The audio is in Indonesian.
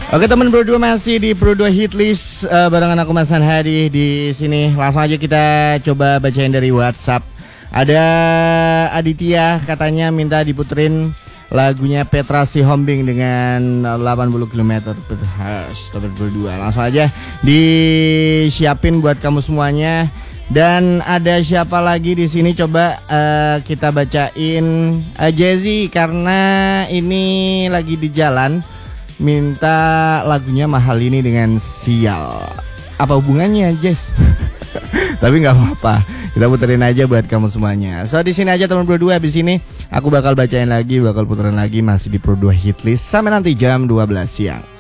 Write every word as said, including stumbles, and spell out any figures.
Oke teman berdua, masih di Pro dua Hitlist uh, barengan aku Mas Hadi di sini. Langsung aja kita coba bacain dari WhatsApp. Ada Aditya katanya minta diputerin lagunya Petra Sihombing dengan delapan puluh kilometer per hertz. Teman berdua, langsung aja disiapin buat kamu semuanya. Dan ada siapa lagi di sini? Coba uh, kita bacain uh, Jazzy, karena ini lagi di jalan, minta lagunya Mahal Ini dengan Sial. Apa hubungannya, Jess? Tapi nggak apa-apa, kita puterin aja buat kamu semuanya. So di sini aja teman berdua, habis ini aku bakal bacain lagi, bakal puterin lagi masih di Pro dua Hitlist sampai nanti jam dua belas siang.